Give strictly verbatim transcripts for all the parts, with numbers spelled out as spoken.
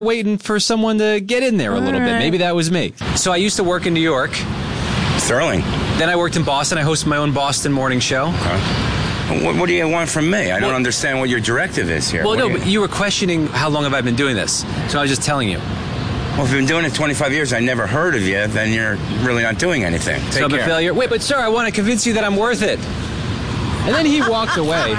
waiting for someone to get in there a All little right. bit. Maybe that was me. So I used to work in New York. Sterling. Then I worked in Boston. I hosted my own Boston morning show. Okay. What, what do you want from me? I don't Well- understand what your directive is here. Well, What no, do but you were questioning how long have I been doing this. So I was just telling you. Well, if you've been doing it twenty-five years, I never heard of you, then you're really not doing anything. Take so I'm care. a failure. Wait, but sir, I want to convince you that I'm worth it. And then he walked away.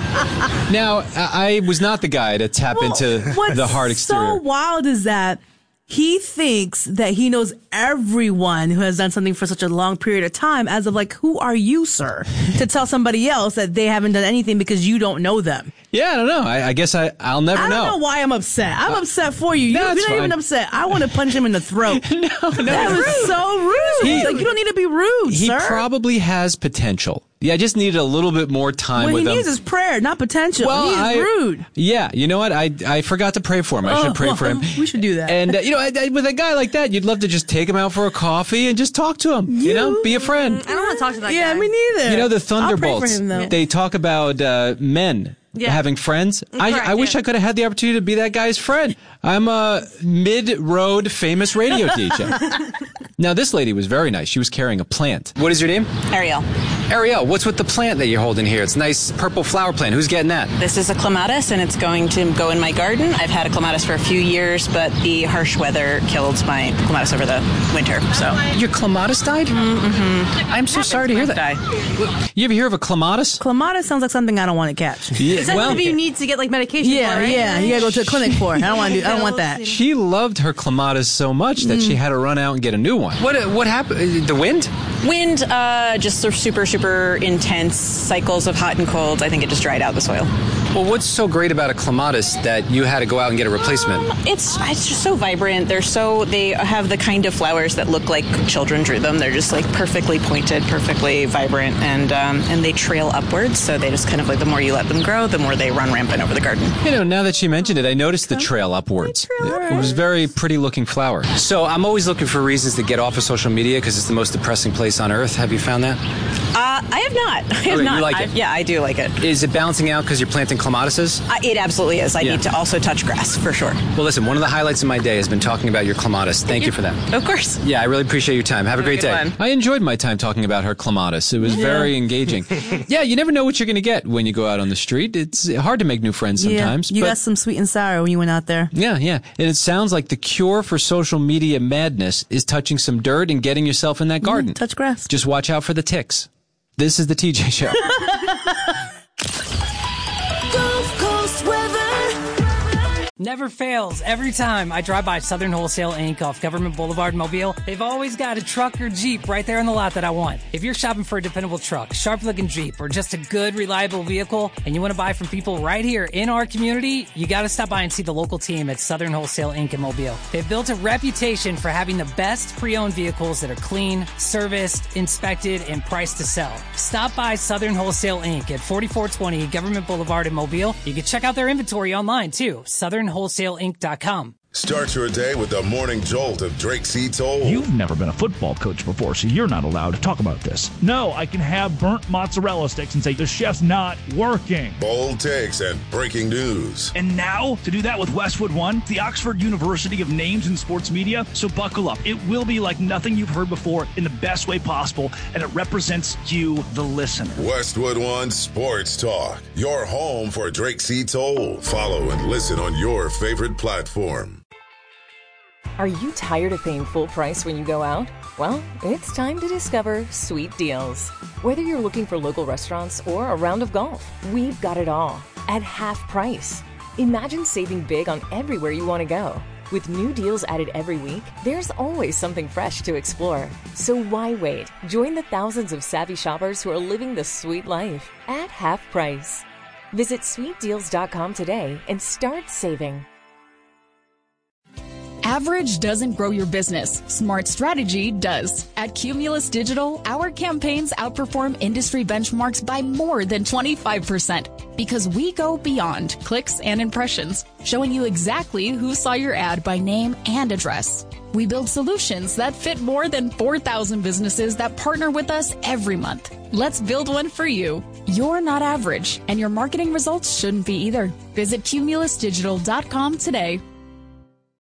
Now, I I was not the guy to tap Well, into what's the hard exterior. so wild is that he thinks that he knows everyone who has done something for such a long period of time, as of like, who are you, sir, to tell somebody else that they haven't done anything because you don't know them? Yeah, I don't know. I, I guess I, I'll never I don't know. know why I'm upset. I'm upset for you. you That's you're not even fine. upset. I want to punch him in the throat. no, no. That was so rude. He- like, you don't need to be rude, He sir. probably has potential. Yeah, I just needed a little bit more time what with he him. needs is prayer, not potential. Well, he is I- rude. Yeah, you know what? I I forgot to pray for him. I Oh, should pray for him. We should do that. And, uh, you know, I, I, with a guy like that, you'd love to just take him out for a coffee and just talk to him. You, know, be a friend. I don't want to talk to that yeah, guy. me neither. You know, the I'll pray for Thunderbolts, him, though. they talk about uh, men Yeah. having friends. I, Correct, I wish yeah. I could have had the opportunity to be that guy's friend. I'm a mid-road famous radio D J. Now, this lady was very nice. She was carrying a plant. What is your name? Ariel. Ariel, what's with the plant that you're holding here? It's a nice purple flower plant. Who's getting that? This is a clematis, and it's going to go in my garden. I've had a clematis for a few years, but the harsh weather killed my clematis over the winter. So Your clematis died? Mm-hmm. I'm so sorry to hear that. die. You ever hear of a clematis? Clematis sounds like something I don't want to catch. Yeah, Is that well, something you need to get like medication Yeah, for, right? yeah. You gotta go to a clinic for it. I don't want to do. I don't want that. she loved her clematis so much that she had to run out and get a new one. What what happened? The wind? Wind, uh, just sort of super, super intense cycles of hot and cold. I think it just dried out the soil. Well, what's so great about a clematis that you had to go out and get a replacement? It's it's just so vibrant. They're so they have the kind of flowers that look like children drew them. They're just like perfectly pointed, perfectly vibrant, and um, and they trail upwards. So they just kind of like the more you let them grow, the more they run rampant over the garden. You know, now that she mentioned it, I noticed the trail upwards. It was a very pretty looking flower. So I'm always looking for reasons to get off of social media because it's the most depressing place on earth. Have you found that? Uh, I have not. I have Okay, you not. like I- it? Yeah, I do like it. Is it balancing out because you're planting clematises? Uh, it absolutely is. I Yeah. need to also touch grass for sure. Well, listen, one of the highlights of my day has been talking about your clematis. Thank you for that. Of course. Yeah, I really appreciate your time. Have a Have a great good day. one. I enjoyed my time talking about her clematis. It was very engaging. Yeah, you never know what you're going to get when you go out on the street. It's hard to make new friends sometimes. Yeah, you but got some sweet and sour when you went out there. yeah, yeah. And it sounds like the cure for social media madness is touching some dirt and getting yourself in that garden. Touch grass. Just watch out for the ticks. This is the T J Show. Gulf Coast weather. Never fails. Every time I drive by Southern Wholesale Incorporated off Government Boulevard, Mobile, they've always got a truck or Jeep right there in the lot that I want. If you're shopping for a dependable truck, sharp-looking Jeep, or just a good, reliable vehicle, and you want to buy from people right here in our community, you got to stop by and see the local team at Southern Wholesale Incorporated in Mobile. They've built a reputation for having the best pre-owned vehicles that are clean, serviced, inspected, and priced to sell. Stop by Southern Wholesale Incorporated at forty-four twenty Government Boulevard in Mobile. You can check out their inventory online, too. southern wholesale inc dot com. Start your day with the morning jolt of Drake C. Toll. You've never been a football coach before, so you're not allowed to talk about this. No, I can have burnt mozzarella sticks and say the chef's not working. Bold takes and breaking news. And now, to do that with Westwood One, the Oxford University of Names in Sports Media, so buckle up. It will be like nothing you've heard before in the best way possible, and it represents you, the listener. Westwood One Sports Talk, your home for Drake C. Toll. Follow and listen on your favorite platform. Are you tired of paying full price when you go out? Well, it's time to discover Sweet Deals. Whether you're looking for local restaurants or a round of golf, we've got it all at half price. Imagine saving big on everywhere you want to go. With new deals added every week, there's always something fresh to explore. So why wait? Join the thousands of savvy shoppers who are living the sweet life at half price. Visit sweet deals dot com today and start saving. Average doesn't grow your business. Smart strategy does. At Cumulus Digital, our campaigns outperform industry benchmarks by more than twenty-five percent because we go beyond clicks and impressions, showing you exactly who saw your ad by name and address. We build solutions that fit more than four thousand businesses that partner with us every month. Let's build one for you. You're not average, and your marketing results shouldn't be either. Visit cumulus digital dot com today.